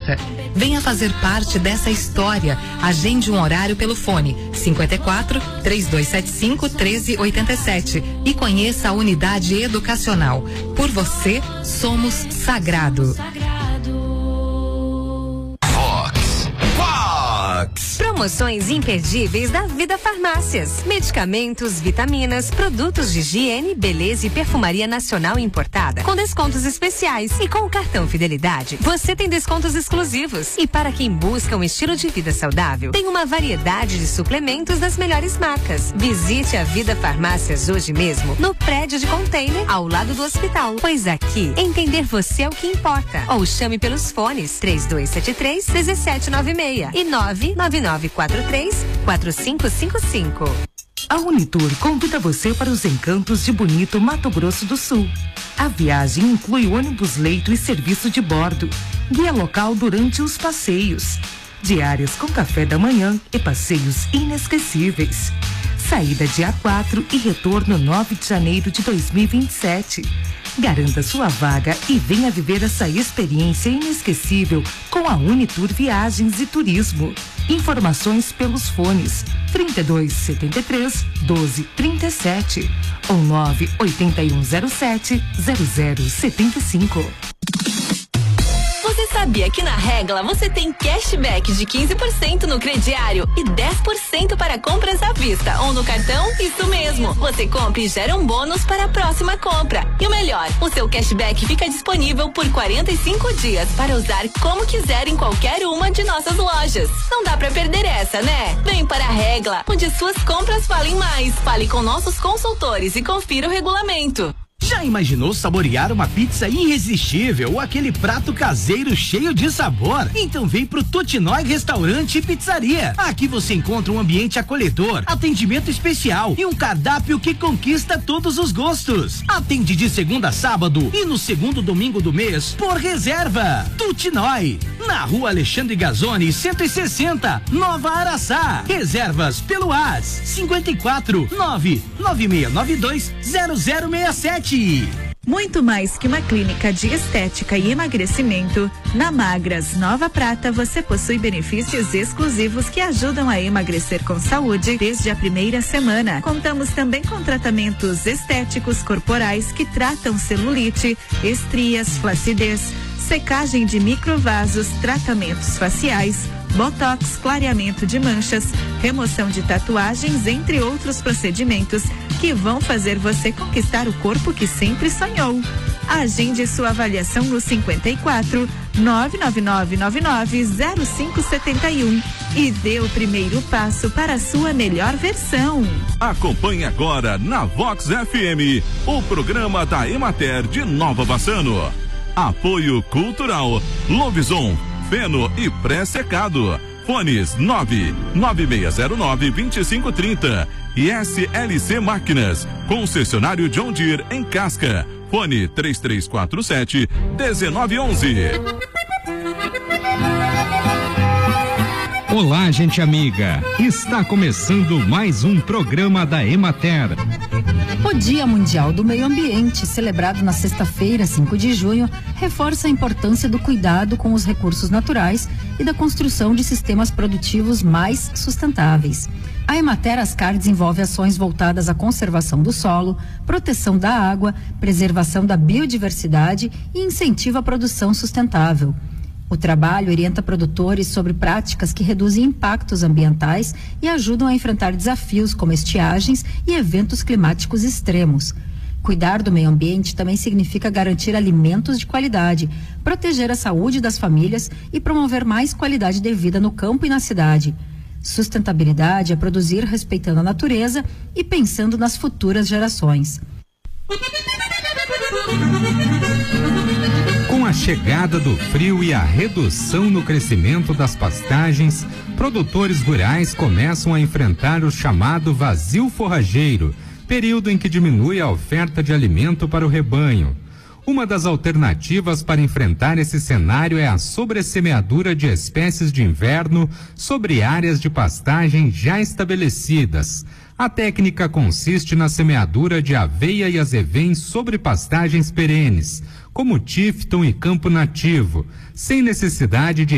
Serra. Venha fazer parte dessa história. Agende um horário pelo fone 54-3275-1387 e conheça a unidade educacional. Por você, somos sagrado. Promoções imperdíveis da Vida Farmácias. Medicamentos, vitaminas, produtos de higiene, beleza e perfumaria nacional importada com descontos especiais. E com o cartão Fidelidade, você tem descontos exclusivos. E para quem busca um estilo de vida saudável, tem uma variedade de suplementos das melhores marcas. Visite a Vida Farmácias hoje mesmo, no prédio de container, ao lado do hospital. Pois aqui, entender você é o que importa. Ou chame pelos fones 3273-1796 e 99943-4555. A Unitur convida você para os encantos de Bonito, Mato Grosso do Sul. A viagem inclui ônibus-leito e serviço de bordo, guia local durante os passeios, diárias com café da manhã e passeios inesquecíveis. Saída dia 4 e retorno 9 de janeiro de 2027. Garanta sua vaga e venha viver essa experiência inesquecível com a Unitur Viagens e Turismo. Informações pelos fones 3273-1237 ou 98107-0075. Você sabia que na Regla você tem cashback de 15% no crediário e 10% para compras à vista ou no cartão? Isso mesmo, você compra e gera um bônus para a próxima compra. E o melhor, o seu cashback fica disponível por 45 dias para usar como quiser em qualquer uma de nossas lojas. Não dá pra perder essa, né? Vem para a Regla, onde suas compras valem mais. Fale com nossos consultores e confira o regulamento. Já imaginou saborear uma pizza irresistível ou aquele prato caseiro cheio de sabor? Então vem pro Tutinói Restaurante e Pizzaria. Aqui você encontra um ambiente acolhedor, atendimento especial e um cardápio que conquista todos os gostos. Atende de segunda a sábado e no segundo domingo do mês por reserva. Tutinói, na Rua Alexandre Gazzoni, 160, Nova Araçá. Reservas pelo AS 549-9692-0067. Muito mais que uma clínica de estética e emagrecimento, na Magras Nova Prata você possui benefícios exclusivos que ajudam a emagrecer com saúde desde a primeira semana. Contamos também com tratamentos estéticos corporais que tratam celulite, estrias, flacidez, secagem de microvasos, tratamentos faciais, botox, clareamento de manchas, remoção de tatuagens, entre outros procedimentos que vão fazer você conquistar o corpo que sempre sonhou. Agende sua avaliação no 54 999990571 e dê o primeiro passo para a sua melhor versão. Acompanhe agora na Vox FM o programa da Emater de Nova Bassano. Apoio Cultural, Lobison, Feno e Pré-Secado. Fones 99609-2530 e SLC Máquinas, concessionário John Deere em Casca. Fone 3347-1911. Olá, gente amiga. Está começando mais um programa da Emater. O Dia Mundial do Meio Ambiente, celebrado na sexta-feira, 5 de junho, reforça a importância do cuidado com os recursos naturais e da construção de sistemas produtivos mais sustentáveis. A Emater Ascar desenvolve ações voltadas à conservação do solo, proteção da água, preservação da biodiversidade e incentiva a produção sustentável. O trabalho orienta produtores sobre práticas que reduzem impactos ambientais e ajudam a enfrentar desafios como estiagens e eventos climáticos extremos. Cuidar do meio ambiente também significa garantir alimentos de qualidade, proteger a saúde das famílias e promover mais qualidade de vida no campo e na cidade. Sustentabilidade é produzir respeitando a natureza e pensando nas futuras gerações. Com a chegada do frio e a redução no crescimento das pastagens, produtores rurais começam a enfrentar o chamado vazio forrageiro, período em que diminui a oferta de alimento para o rebanho. Uma das alternativas para enfrentar esse cenário é a sobressemeadura de espécies de inverno sobre áreas de pastagem já estabelecidas. A técnica consiste na semeadura de aveia e azevém sobre pastagens perenes, como Tifton e campo nativo, sem necessidade de